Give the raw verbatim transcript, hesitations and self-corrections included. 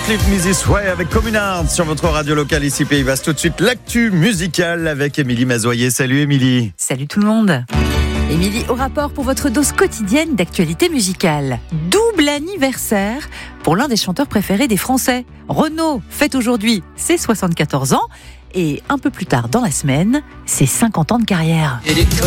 Live Me This Way avec Communard sur votre radio locale ici Pays Basque. Tout de suite, l'actu musicale avec Émilie Mazoyer. Salut Émilie. Salut tout le monde. Émilie au rapport pour votre dose quotidienne d'actualité musicale. Double anniversaire pour l'un des chanteurs préférés des Français. Renaud fête aujourd'hui ses soixante-quatorze ans et un peu plus tard dans la semaine, ses cinquante ans de carrière.